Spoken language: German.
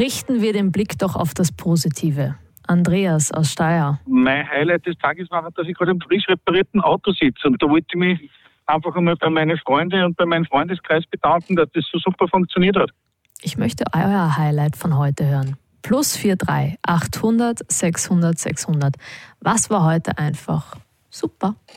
Richten wir den Blick doch auf das Positive. Andreas aus Steyr. Mein Highlight des Tages war, dass ich gerade im frisch reparierten Auto sitze. Und da wollte ich mich einfach einmal bei meinen Freunden und bei meinem Freundeskreis bedanken, dass das so super funktioniert hat. Ich möchte euer Highlight von heute hören. +43 800 600 600. Was war heute einfach super?